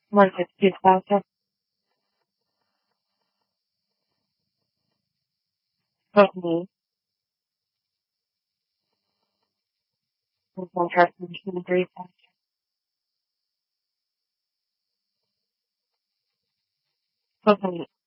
Может, списался, probably with one person to agree with. Probably